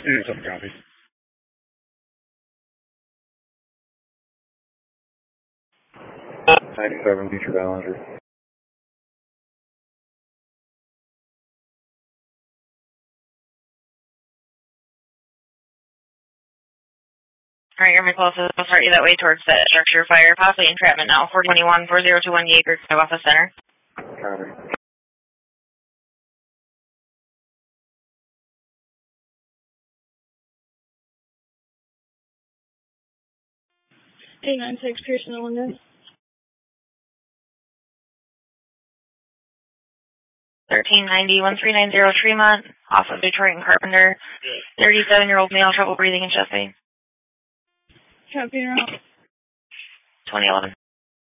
Intercept copy. '97 Beach Ballinger. Alright, your closest will start you that way towards that structure fire, possibly entrapment now. 421, 4021 Yeager, Office Center. Copy. A96 Pearson, Illinois. 1390, 1390 Tremont, off of Detroit and Carpenter. 37-year-old male, trouble breathing and chest pain. Copy, 2011.